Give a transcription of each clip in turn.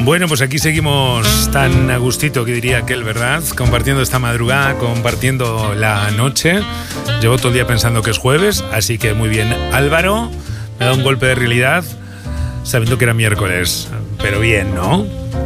Bueno, pues aquí seguimos tan a gustito, que diría aquel, ¿verdad? Compartiendo esta madrugada, compartiendo la noche. Llevo todo el día pensando que es jueves, así que muy bien. Álvaro me da un golpe de realidad sabiendo que era miércoles, pero bien, ¿no?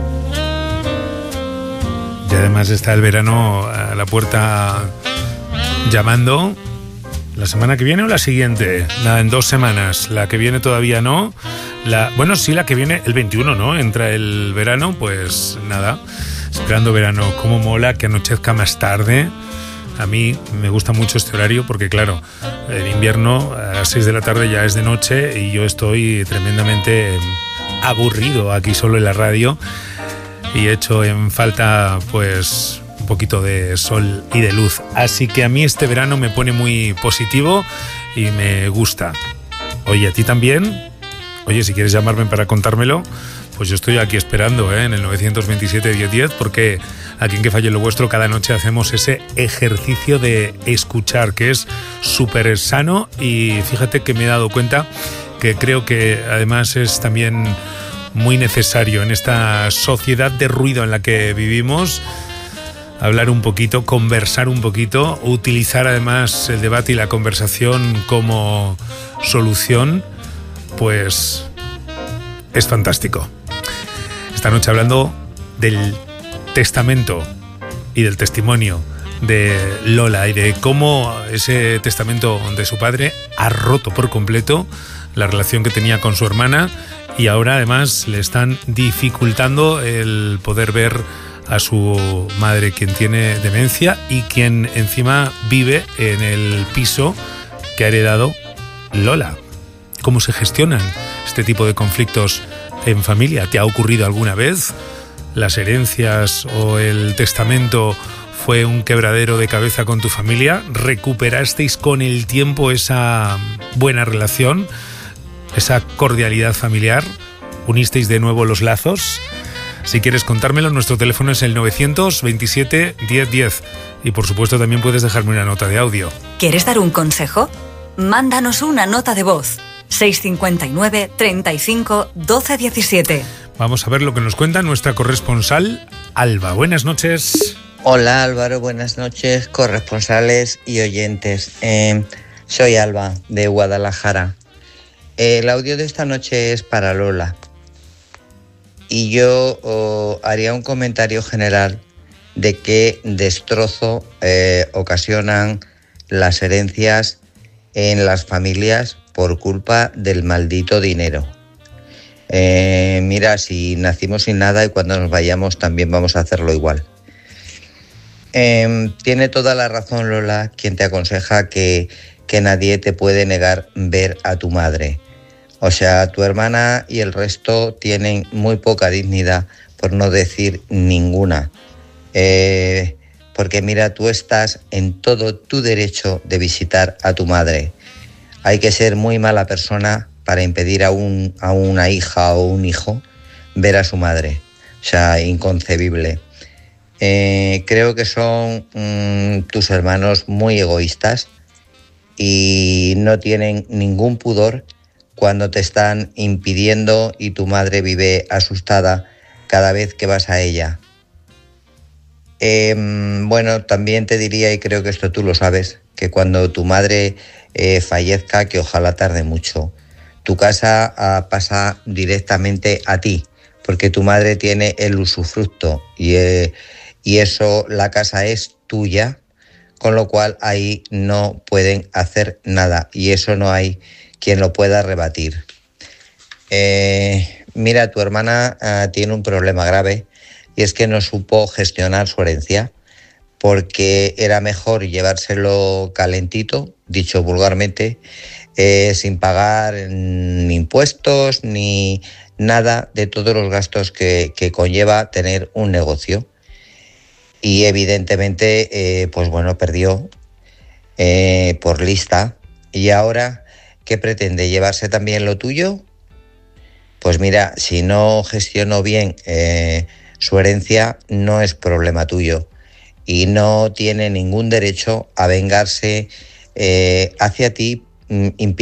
Y además está el verano a la puerta llamando. ¿La semana que viene o la siguiente? Nada, en 2 semanas. La que viene todavía no. Bueno, sí, la que viene, el 21, ¿no? Entra el verano, pues nada. Esperando verano. Cómo mola que anochezca más tarde. A mí me gusta mucho este horario porque, claro, en invierno a las 6 de la tarde ya es de noche y yo estoy tremendamente aburrido aquí solo en la radio y echo en falta, pues, un poquito de sol y de luz. Así que a mí este verano me pone muy positivo y me gusta. Oye, ¿a ti también? Oye, si quieres llamarme para contármelo, pues yo estoy aquí esperando, en el 927-1010, porque aquí en Que Falle lo Vuestro cada noche hacemos ese ejercicio de escuchar, que es súper sano, y fíjate que me he dado cuenta que creo que además es también muy necesario en esta sociedad de ruido en la que vivimos. Hablar un poquito, conversar un poquito, utilizar además el debate y la conversación como solución, pues es fantástico. Esta noche hablando del testamento y del testimonio de Lola y de cómo ese testamento de su padre ha roto por completo la relación que tenía con su hermana y ahora además le están dificultando el poder ver a su madre, quien tiene demencia y quien encima vive en el piso que ha heredado Lola. ¿Cómo se gestionan este tipo de conflictos en familia? ¿Te ha ocurrido alguna vez? ¿Las herencias o el testamento fue un quebradero de cabeza con tu familia? ¿Recuperasteis con el tiempo esa buena relación, esa cordialidad familiar? ¿Unisteis de nuevo los lazos? Si quieres contármelo, nuestro teléfono es el 927-1010 y por supuesto también puedes dejarme una nota de audio. ¿Quieres dar un consejo? Mándanos una nota de voz. 659 35 12 17. Vamos a ver lo que nos cuenta nuestra corresponsal Alba. Buenas noches. Hola Álvaro, buenas noches, corresponsales y oyentes. Soy Alba de Guadalajara. El audio de esta noche es para Lola. Y yo haría un comentario general de qué destrozo ocasionan las herencias en las familias por culpa del maldito dinero. Mira, si nacimos sin nada y cuando nos vayamos también vamos a hacerlo igual. Tiene toda la razón Lola, quien te aconseja que nadie te puede negar ver a tu madre. O sea, tu hermana y el resto tienen muy poca dignidad, por no decir ninguna. Porque mira, tú estás en todo tu derecho de visitar a tu madre. Hay que ser muy mala persona para impedir a una hija o un hijo ver a su madre. O sea, inconcebible. Creo que son tus hermanos muy egoístas y no tienen ningún pudor cuando te están impidiendo y tu madre vive asustada cada vez que vas a ella. Bueno, también te diría, y creo que esto tú lo sabes, que cuando tu madre fallezca, que ojalá tarde mucho, tu casa pasa directamente a ti, porque tu madre tiene el usufructo y eso, la casa es tuya, con lo cual ahí no pueden hacer nada y eso no hay quien lo pueda rebatir. Mira, tu hermana tiene un problema grave y es que no supo gestionar su herencia porque era mejor llevárselo calentito, dicho vulgarmente, sin pagar ni impuestos ni nada de todos los gastos que conlleva tener un negocio. Y evidentemente, pues bueno, perdió por lista. Y ahora, ¿qué pretende? ¿Llevarse también lo tuyo? Pues mira, si no gestionó bien su herencia, no es problema tuyo. Y no tiene ningún derecho a vengarse hacia ti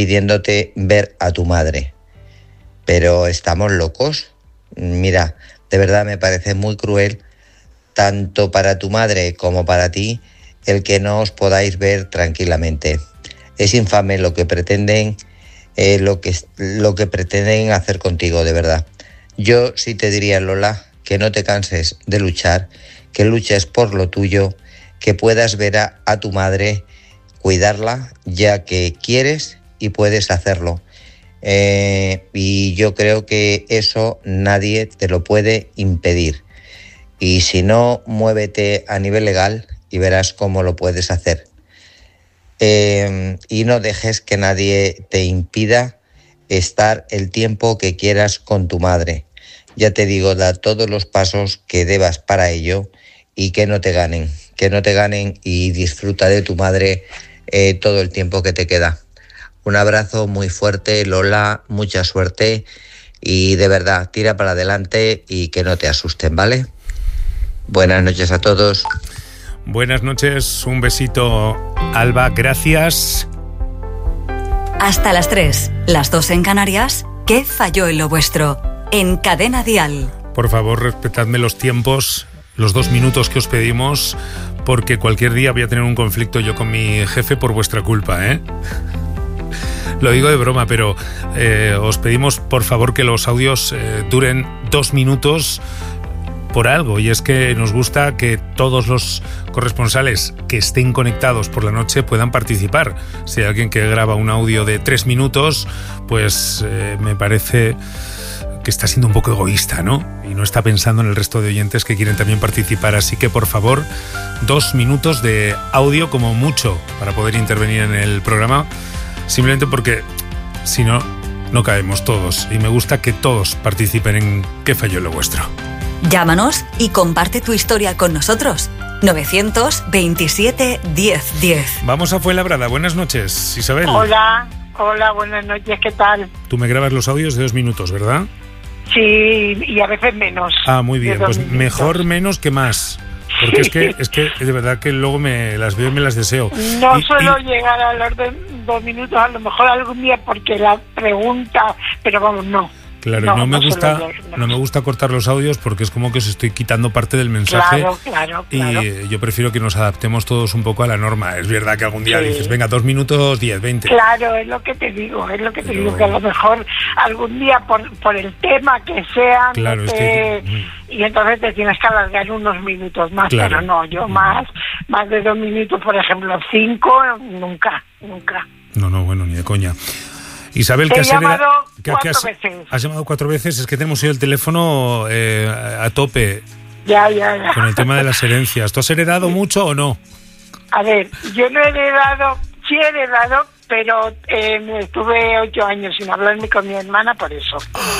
impidiéndote ver a tu madre. Pero estamos locos. Mira, De verdad me parece muy cruel, tanto para tu madre como para ti, el que no os podáis ver tranquilamente. Es infame lo que pretenden, lo que pretenden hacer contigo, de verdad. Yo sí te diría, Lola, que no te canses de luchar, que luches por lo tuyo, que puedas ver a tu madre, cuidarla, ya que quieres y puedes hacerlo. Y yo creo que eso nadie te lo puede impedir. Y si no, muévete a nivel legal y verás cómo lo puedes hacer. Y no dejes que nadie te impida estar el tiempo que quieras con tu madre. Ya te digo, da todos los pasos que debas para ello y que no te ganen y disfruta de tu madre todo el tiempo que te queda. Un abrazo muy fuerte, Lola, mucha suerte y de verdad, tira para adelante y que no te asusten, ¿vale? Buenas noches a todos. Buenas noches, un besito, Alba, gracias. Hasta las 3, las 2 en Canarias. ¿Qué falló en lo vuestro? En Cadena Dial. Por favor, respetadme los tiempos, los 2 minutos que os pedimos, porque cualquier día voy a tener un conflicto yo con mi jefe por vuestra culpa, ¿eh? Lo digo de broma, pero os pedimos por favor que los audios duren 2 minutos por algo, y es que nos gusta que todos los corresponsales que estén conectados por la noche puedan participar. Si hay alguien que graba un audio de 3 minutos, pues me parece que está siendo un poco egoísta, ¿no? Y no está pensando en el resto de oyentes que quieren también participar. Así que, por favor, 2 minutos de audio como mucho para poder intervenir en el programa, simplemente porque si no, no caemos todos. Y me gusta que todos participen en ¿Qué falló en lo vuestro? Llámanos y comparte tu historia con nosotros. 927 1010. Vamos a Fuenlabrada. Buenas noches, Isabel. Hola, buenas noches, ¿qué tal? Tú me grabas los audios de 2 minutos, ¿verdad? Sí, y a veces menos. Ah, muy bien, pues minutos. mejor menos que más. Porque es que de verdad que luego me las veo y me las deseo. No suelo llegar a los 2 minutos, a lo mejor algún día porque la pregunta, pero vamos, no. Claro, no me gusta cortar los audios porque es como que os estoy quitando parte del mensaje. Claro. Y yo prefiero que nos adaptemos todos un poco a la norma. Es verdad que algún día dices, venga, 2 minutos, 10, 20. Claro, es lo que te digo, que a lo mejor algún día por el tema que sea, claro, y entonces te tienes que alargar unos minutos más, claro. Pero no, yo más de 2 minutos, por ejemplo, 5, nunca. No, bueno, ni de coña. Isabel, He llamado 4 veces. Has llamado 4 veces, es que tenemos hoy el teléfono a tope. Ya. Con el tema de las herencias. ¿Tú has heredado mucho o no? A ver, yo no he heredado, sí he heredado, pero estuve 8 años sin hablarme con mi hermana por eso.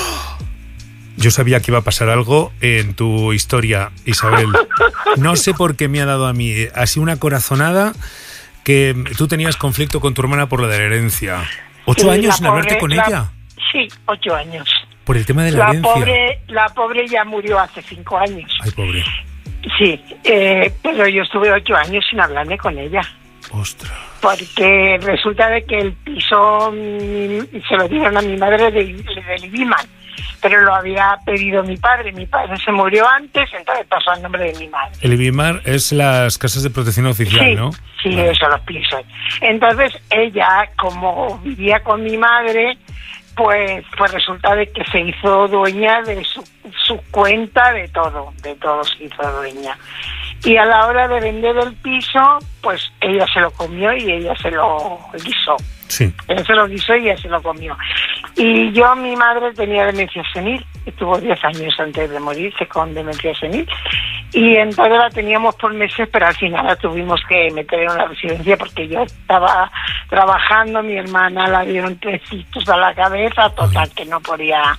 Yo sabía que iba a pasar algo en tu historia, Isabel. No sé por qué me ha dado a mí así una corazonada que tú tenías conflicto con tu hermana por lo de la herencia. 8 años sin hablarte con ella. Sí, 8 años. Por el tema de la herencia. La pobre ya murió hace 5 años. Ay, pobre. Sí, pero yo estuve 8 años sin hablarme con ella. Ostras. Porque resulta de que el piso se lo dieron a mi madre del IBIMAR, pero lo había pedido mi padre. Mi padre se murió antes, entonces pasó al nombre de mi madre. El IBIMAR es las casas de protección oficial, sí, ¿no? Sí, vale. Eso, los pisos. Entonces ella, como vivía con mi madre, pues resulta de que se hizo dueña de su cuenta, de todo se hizo dueña. Y a la hora de vender el piso, pues ella se lo comió y ella se lo guisó. Sí. Ella se lo guisó y ella se lo comió. Y mi madre tenía demencia senil, estuvo 10 años antes de morirse con demencia senil, y entonces la teníamos por meses, pero al final la tuvimos que meter en una residencia porque yo estaba trabajando, mi hermana la dieron 3 tiros a la cabeza, total, que no podía.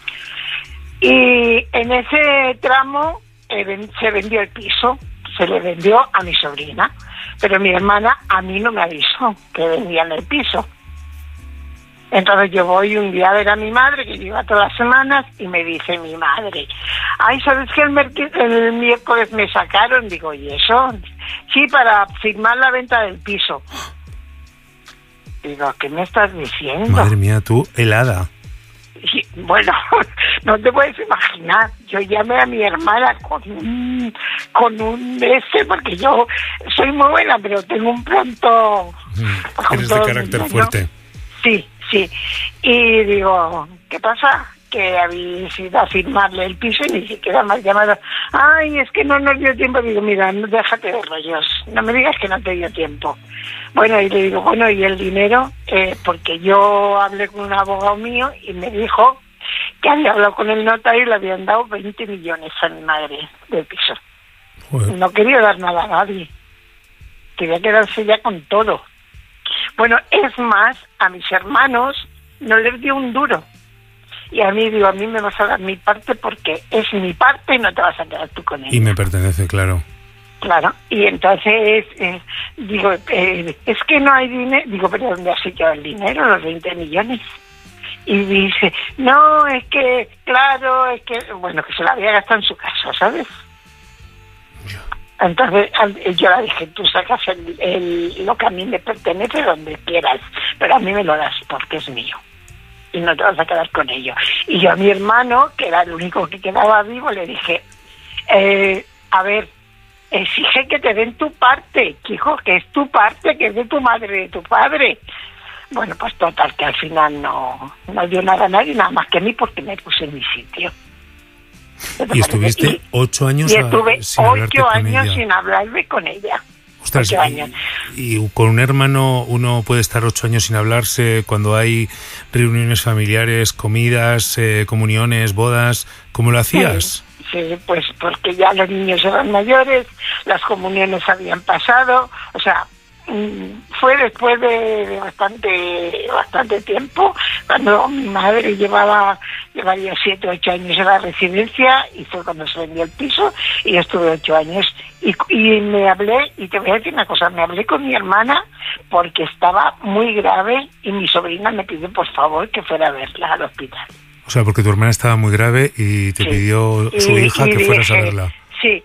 Y en ese tramo se vendió el piso, se le vendió a mi sobrina, pero mi hermana a mí no me avisó que vendían el piso. Entonces yo voy un día a ver a mi madre, que lleva todas las semanas, y me dice mi madre, ay, ¿sabes que el miércoles me sacaron? Digo, ¿y eso? Sí, para firmar la venta del piso. Digo, ¿qué me estás diciendo? Madre mía, tú, helada. bueno, no te puedes imaginar. Yo llamé a mi hermana con un porque yo soy muy buena, pero tengo un pronto... Eres de carácter fuerte. Sí. Y digo, ¿qué pasa? Que habéis ido a firmarle el piso y ni siquiera me has llamado. Ay, es que no nos dio tiempo. Digo, mira, déjate de rollos. No me digas que no te dio tiempo. Bueno, y le digo, bueno, ¿y el dinero? Porque yo hablé con un abogado mío y me dijo que había hablado con el notario y le habían dado 20 millones a mi madre del piso. Joder. No quería dar nada a nadie. Quería quedarse ya con todo. Bueno, es más, a mis hermanos no les dio un duro. Y a mí, digo, a mí me vas a dar mi parte porque es mi parte y no te vas a quedar tú con ella. Y me pertenece, claro. Claro, y entonces digo, es que no hay dinero. Digo, ¿pero dónde has echado el dinero, los 20 millones? Y dice, no, es que, claro, es que, bueno, que se la había gastado en su casa, ¿sabes? Entonces yo le dije, tú sacas lo que a mí me pertenece donde quieras, pero a mí me lo das porque es mío. Y no te vas a quedar con ello. Y yo a mi hermano, que era el único que quedaba vivo, le dije, a ver, exige que te den tu parte, hijo, que es tu parte, que es de tu madre, de tu padre. Bueno, pues total, que al final no dio nada a nadie, nada más que a mí, porque me puse en mi sitio. ¿Y estuviste 8 años sin hablarte con ella? Y estuve 8 años sin hablarme con ella. Ostras, 8 años. Y con un hermano uno puede estar 8 años sin hablarse cuando hay reuniones familiares, comidas, comuniones, bodas. ¿Cómo lo hacías? Sí, pues porque ya los niños eran mayores, las comuniones habían pasado, o sea, fue después de bastante tiempo, cuando mi madre llevaría 7 o 8 años en la residencia, y fue cuando se vendió el piso, y yo estuve 8 años, y me hablé, y te voy a decir una cosa, me hablé con mi hermana porque estaba muy grave, y mi sobrina me pidió por favor que fuera a verla al hospital. O sea, porque tu hermana estaba muy grave y te pidió su hija que fueras a verla. Sí.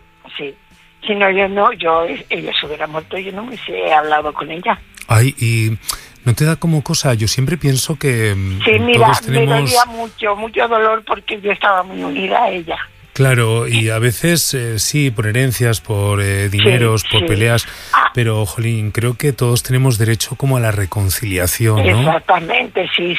Si no, ella se hubiera muerto, yo no me hubiese hablado con ella. Ay, y ¿no te da como cosa? Yo siempre pienso que sí, mira, todos tenemos... me dolía mucho dolor porque yo estaba muy unida a ella. Claro, y a veces sí, por herencias, por dineros, por peleas, pero, jolín, creo que todos tenemos derecho como a la reconciliación, ¿no? Exactamente, sí.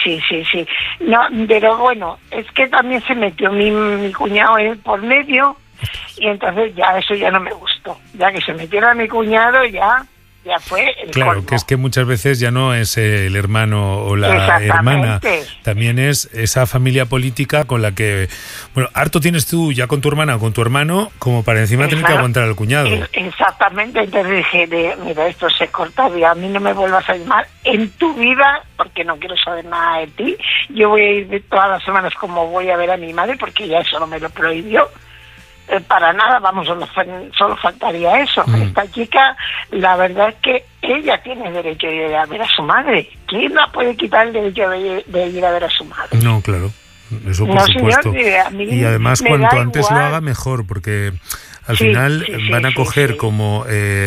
No, pero bueno, es que también se metió mi cuñado por medio, y entonces eso ya no me gustó. Ya que se metiera mi cuñado, ya fue el Claro, colmo. Que es que muchas veces ya no es el hermano o la hermana, también es esa familia política con la que, bueno, harto tienes tú ya con tu hermana o con tu hermano, como para encima tener que aguantar al cuñado. Exactamente, entonces dije, mira, esto se corta, a mí no me vuelvas a llamar en tu vida, porque no quiero saber nada de ti. Yo voy a ir todas las semanas como voy a ver a mi madre, porque ya eso no me lo prohibió. Para nada, vamos, solo faltaría eso. Esta chica, la verdad es que ella tiene derecho de ir a ver a su madre. ¿Quién la puede quitar el derecho de ir a ver a su madre? No, claro, eso por supuesto. Señor, y además cuanto antes igual lo haga mejor, porque al final van a coger como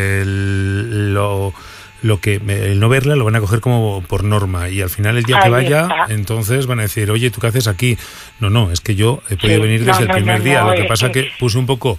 el no verla lo van a coger como por norma, y al final el día que vaya, entonces van a decir, oye, ¿tú qué haces aquí? No, es que yo he podido venir desde el primer día. Lo que pasa es que puse un poco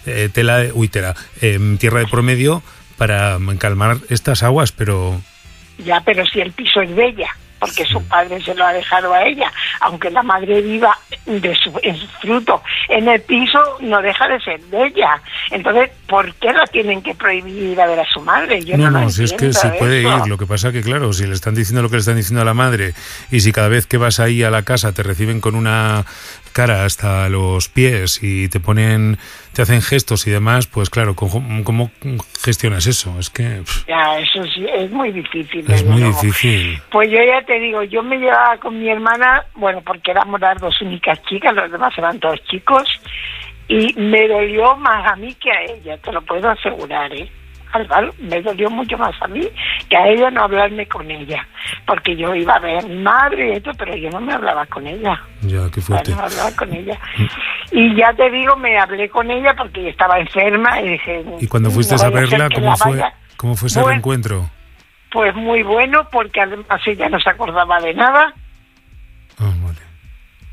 tierra de por medio para calmar estas aguas, pero... pero si el piso es de ella, porque su padre se lo ha dejado a ella, aunque la madre viva en su fruto en el piso, no deja de ser de ella. Entonces, ¿por qué la tienen que prohibir a ver a su madre? Yo no si es que sí puede ir. Lo que pasa que, claro, si le están diciendo lo que le están diciendo a la madre, y si cada vez que vas ahí a la casa te reciben con una cara hasta los pies y te hacen gestos y demás, pues claro, ¿cómo gestionas eso? Es que... eso sí, es muy difícil. Es muy difícil. Pues yo ya te digo, yo me llevaba con mi hermana, bueno, porque éramos las dos únicas chicas, los demás eran todos chicos, y me dolió más a mí que a ella, te lo puedo asegurar, Álvaro, me dolió mucho más a mí que a ella no hablarme con ella, porque yo iba a ver a mi madre y esto, pero yo no me hablaba con ella. Ya, qué fuerte. No me hablaba con ella. Y ya te digo, me hablé con ella porque estaba enferma y dije... ¿Y cuando fuiste a verla, cómo fue ese reencuentro? Pues muy bueno, porque además ella no se acordaba de nada. Vale.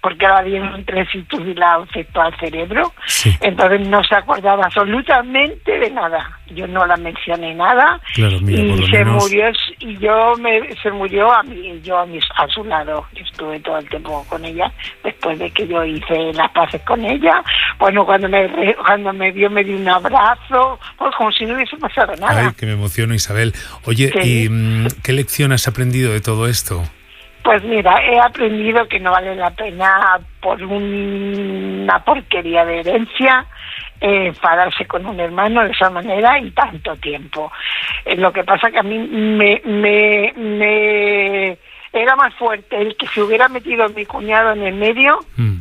porque la dieron 3 titulados afectó al cerebro, Sí. entonces no se acordaba absolutamente de nada. Yo no la mencioné nada, Claro, mira, por y lo se menos... murió, se murió a su lado. Yo estuve todo el tiempo con ella, después de que yo hice las paces con ella. Bueno, cuando me vio me dio un abrazo, pues como si no hubiese pasado nada. Ay, que me emociono, Isabel. Oye, Sí. ¿y qué lección has aprendido de todo esto? Pues mira, he aprendido que no vale la pena por una porquería de herencia enfadarse con un hermano de esa manera y tanto tiempo. Lo que pasa que a mí me era más fuerte el que se hubiera metido mi cuñado en el medio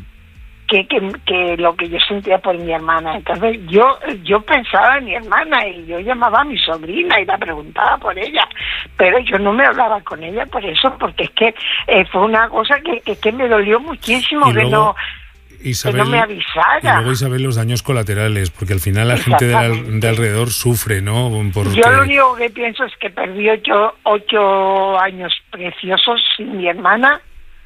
que lo que yo sentía por mi hermana. Entonces yo pensaba en mi hermana y yo llamaba a mi sobrina y la preguntaba por ella, pero yo no me hablaba con ella por eso, porque es que fue una cosa que me dolió muchísimo, Y luego, que no me avisara. Y luego, Isabel, los daños colaterales, porque al final la gente de alrededor sufre, ¿no? Porque... Yo lo único que pienso es que perdí 8 años preciosos sin mi hermana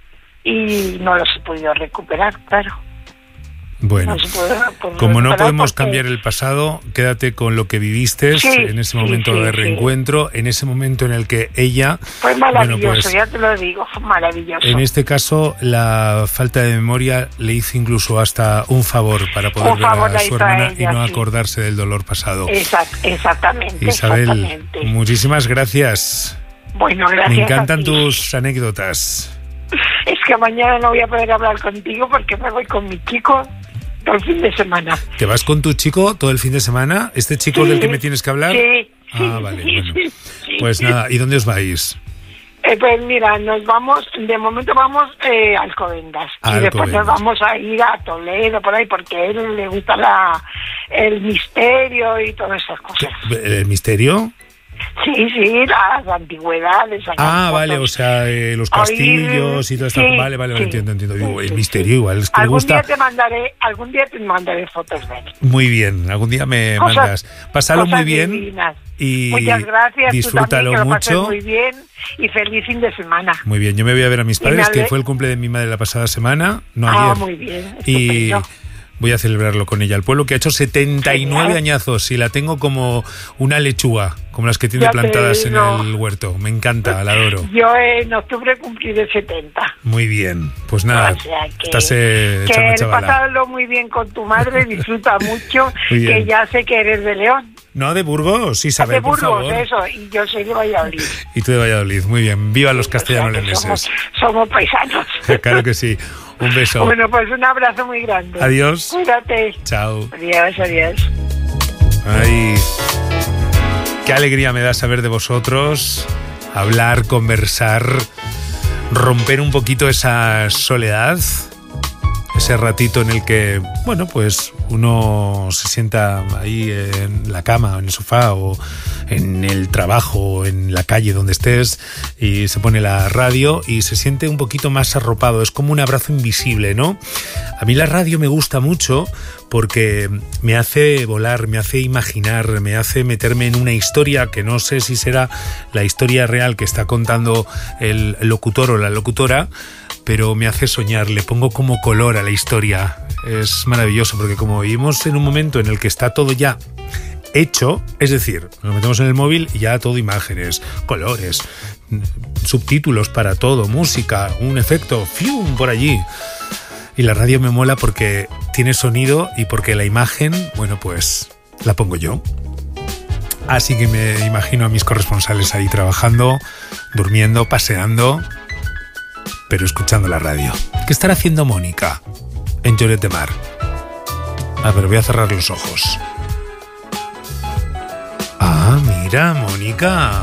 y no los he podido recuperar, claro. Bueno, como no podemos cambiar el pasado, quédate con lo que viviste en ese momento de reencuentro, en ese momento en el que ella... Fue maravilloso, ya te lo digo, fue maravilloso. En este caso, la falta de memoria le hizo incluso hasta un favor para poder ver a su hermana y no acordarse del dolor pasado. Exactamente. Isabel, muchísimas gracias. Bueno, gracias. Me encantan tus anécdotas. Es que mañana no voy a poder hablar contigo porque me voy con mi chico todo el fin de semana. ¿Te vas con tu chico todo el fin de semana? ¿Este chico del que me tienes que hablar? Sí. Vale, bueno. Pues nada, ¿y dónde os vais? Pues mira, nos vamos, de momento vamos a Alcobendas. Y después nos vamos a ir a Toledo, por ahí, porque a él le gusta el misterio y todas esas cosas. ¿El misterio? Sí, las antigüedades. Vale, o sea, los castillos y todo esto. Vale, entiendo. Digo, el misterio igual es que algún me gusta. Algún día te mandaré fotos de él. Muy bien, algún día me mandas. Pásalo muy bien divinas. Y muchas gracias. Disfrútalo tú también, que mucho. Lo pases muy bien y feliz fin de semana. Muy bien, yo me voy a ver a mis padres, que fue el cumple de mi madre la pasada semana, no ayer. Muy bien, estupendo. Y voy a celebrarlo con ella, el pueblo que ha hecho 79 añazos y la tengo como una lechuga, como las que tiene plantadas en el huerto. Me encanta, la adoro. Yo en octubre cumpliré 70. Muy bien, pues nada, estás echando chavala. Pasarlo muy bien con tu madre, disfruta mucho, que ya sé que eres de León. No, de Burgos, Isabel, de Burgos, por favor. Eso, y yo soy de Valladolid. Y tú de Valladolid, muy bien. Viva los castellanoleneses. Somos paisanos. Claro que sí. Un beso. Bueno, pues un abrazo muy grande. Adiós. Cuídate. Chao. Adiós. Ay, qué alegría me da saber de vosotros, hablar, conversar, romper un poquito esa soledad, ese ratito en el que, bueno, pues uno se sienta ahí en la cama, en el sofá o en el trabajo o en la calle donde estés y se pone la radio y se siente un poquito más arropado. Es como un abrazo invisible, ¿no? A mí la radio me gusta mucho porque me hace volar, me hace imaginar, me hace meterme en una historia que no sé si será la historia real que está contando el locutor o la locutora, pero me hace soñar, le pongo como color a la historia. Es maravilloso porque como vivimos en un momento en el que está todo ya hecho, es decir, nos metemos en el móvil y ya todo imágenes, colores, subtítulos para todo, música, un efecto, ¡fium!, por allí. Y la radio me mola porque tiene sonido y porque la imagen, bueno, pues la pongo yo. Así que me imagino a mis corresponsales ahí trabajando, durmiendo, paseando, pero escuchando la radio. ¿Qué estará haciendo Mónica en Lloret de Mar? Pero voy a cerrar los ojos. Mira, Mónica.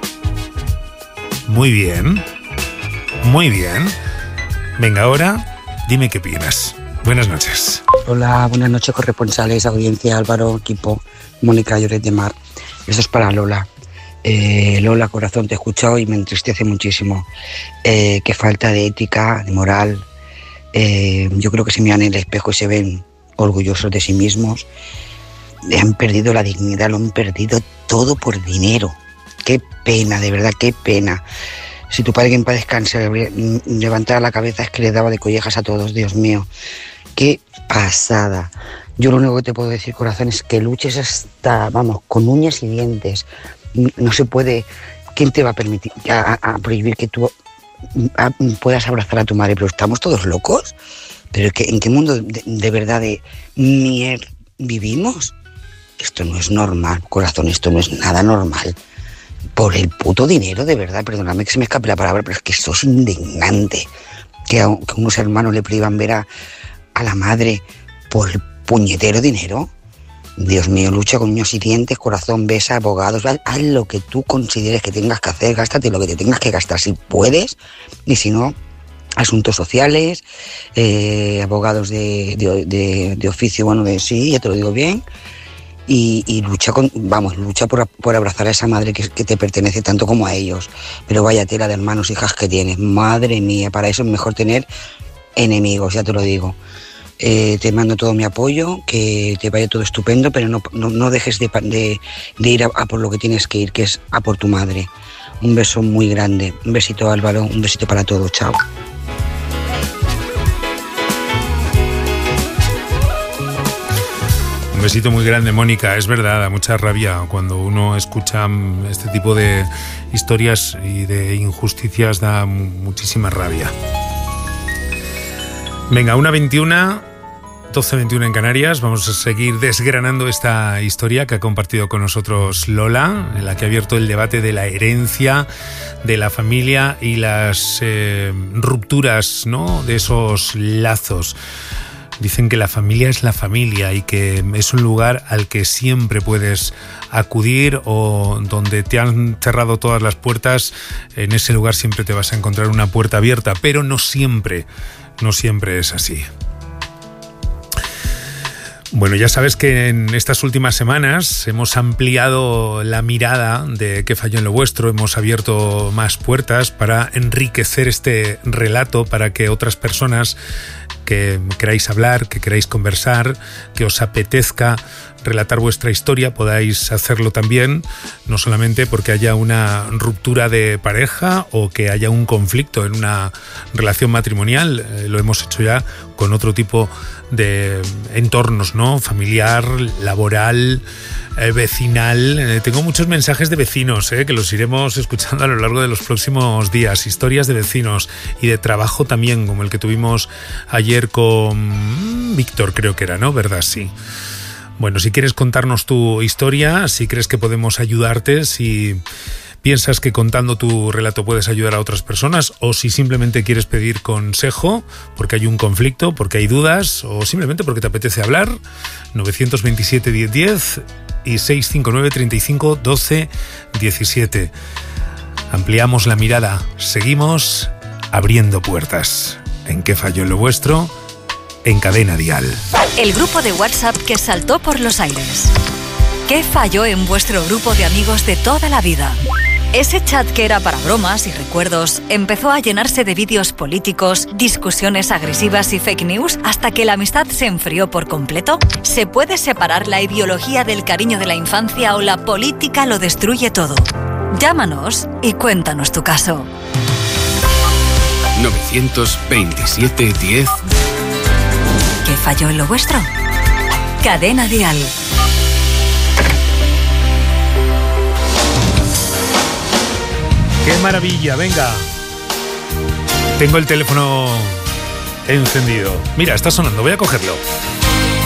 Muy bien. Muy bien. Venga, ahora, dime qué opinas. Buenas noches. Hola, buenas noches, corresponsales, audiencia, Álvaro, equipo, Mónica, Lloret de Mar. Esto es para Lola. Lola, corazón, te he escuchado y me entristece muchísimo. Qué falta de ética, de moral. Yo creo que se miran en el espejo y se ven orgullosos de sí mismos. Han perdido la dignidad, lo han perdido todo por dinero. Qué pena, de verdad, qué pena. Si tu padre, que en paz descanse, levantara la cabeza, es que le daba de collejas a todos. Dios mío, qué pasada. Yo lo único que te puedo decir, corazón, es que luches hasta, vamos, con uñas y dientes. No se puede. ¿Quién te va a permitir a prohibir que tú puedas abrazar a tu madre? Pero estamos todos locos. ¿Pero en qué mundo de verdad de mierda vivimos? Esto no es normal, corazón, esto no es nada normal. Por el puto dinero, de verdad, perdóname que se me escape la palabra, pero es que esto es indignante. Que a unos hermanos le prohíban ver a la madre por el puñetero dinero. Dios mío, lucha con uñas y dientes, corazón, besa, abogados, haz lo que tú consideres que tengas que hacer, gástate lo que te tengas que gastar si puedes, y si no, asuntos sociales, abogados de oficio, bueno, sí, ya te lo digo bien, y lucha por abrazar a esa madre que te pertenece tanto como a ellos. Pero vaya tela de hermanos, hijas que tienes, madre mía, para eso es mejor tener enemigos, ya te lo digo. Te mando todo mi apoyo, que te vaya todo estupendo, pero no dejes de ir a por lo que tienes que ir, que es a por tu madre. Un beso muy grande, un besito, Álvaro, un besito para todos, chao. Un besito muy grande, Mónica. Es verdad, da mucha rabia cuando uno escucha este tipo de historias y de injusticias, da muchísima rabia. Venga, 1:21, 12:21 en Canarias. Vamos a seguir desgranando esta historia que ha compartido con nosotros Lola, en la que ha abierto el debate de la herencia, de la familia y las rupturas, ¿no?, de esos lazos. Dicen que la familia es la familia y que es un lugar al que siempre puedes acudir, o donde te han cerrado todas las puertas, en ese lugar siempre te vas a encontrar una puerta abierta, pero no siempre es así. Bueno, ya sabes que en estas últimas semanas hemos ampliado la mirada de Qué falló en lo vuestro, hemos abierto más puertas para enriquecer este relato, para que otras personas que queráis hablar, que queráis conversar, que os apetezca relatar vuestra historia, podáis hacerlo también, no solamente porque haya una ruptura de pareja o que haya un conflicto en una relación matrimonial, lo hemos hecho ya con otro tipo de entornos, ¿no?, familiar, laboral, vecinal. Tengo muchos mensajes de vecinos, que los iremos escuchando a lo largo de los próximos días, historias de vecinos y de trabajo también, como el que tuvimos ayer con Víctor, creo que era, ¿no? ¿Verdad? Sí. Bueno, si quieres contarnos tu historia, si crees que podemos ayudarte, si piensas que contando tu relato puedes ayudar a otras personas, o si simplemente quieres pedir consejo porque hay un conflicto, porque hay dudas, o simplemente porque te apetece hablar, 927 1010 y 659 35 12 17. Ampliamos la mirada, seguimos abriendo puertas. ¿En qué falló en lo vuestro? En Cadena Dial. El grupo de WhatsApp que saltó por los aires. ¿Qué falló en vuestro grupo de amigos de toda la vida? Ese chat que era para bromas y recuerdos empezó a llenarse de vídeos políticos, discusiones agresivas y fake news hasta que la amistad se enfrió por completo. ¿Se puede separar la ideología del cariño de la infancia o la política lo destruye todo? Llámanos y cuéntanos tu caso. 927 10. ¿Qué falló en lo vuestro? Cadena Dial. ¡Qué maravilla! Venga. Tengo el teléfono encendido. Mira, está sonando, voy a cogerlo.